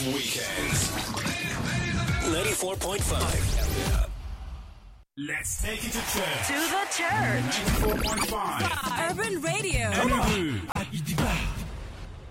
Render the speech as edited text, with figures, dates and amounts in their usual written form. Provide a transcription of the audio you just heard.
weekends. 94.5. Let's take it to church. To the church. 94.5. Urban Radio. Energy.